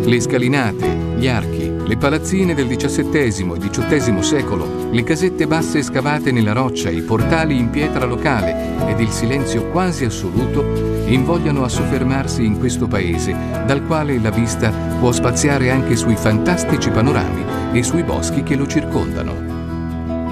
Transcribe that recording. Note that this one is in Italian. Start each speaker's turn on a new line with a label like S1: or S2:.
S1: Le scalinate, gli archi, le palazzine del XVII e XVIII secolo, le casette basse scavate nella roccia, i portali in pietra locale ed il silenzio quasi assoluto invogliano a soffermarsi in questo paese, dal quale la vista può spaziare anche sui fantastici panorami e sui boschi che lo circondano.